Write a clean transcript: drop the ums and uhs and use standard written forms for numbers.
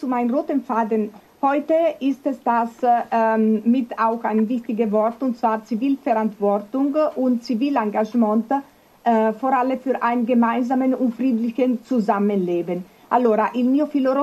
zu meinem roten Faden. Heute ist es das mit auch ein wichtiges Wort, und zwar Zivilverantwortung und Zivilengagement, vor allem für ein gemeinsames und friedliches Zusammenleben. Allora, il mio filo